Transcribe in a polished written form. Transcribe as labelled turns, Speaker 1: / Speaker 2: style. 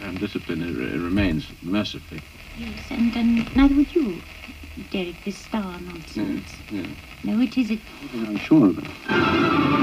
Speaker 1: and discipline remains, mercifully.
Speaker 2: Yes, and neither would you, Derek, this star nonsense.
Speaker 1: Yeah.
Speaker 2: No, it isn't.
Speaker 1: I'm sure of it.